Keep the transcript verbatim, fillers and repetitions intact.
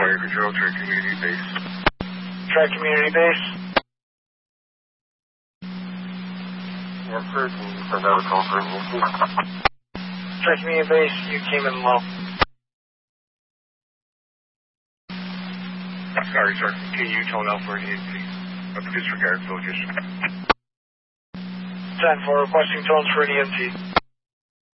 Fire Control, Track Community Base. Track Community Base. More person, another call for E M T. Track Community Base, you came in low. Sorry, sir. Continue tone out for an E M T. Disregard focus. ten four, requesting tones for an E M T.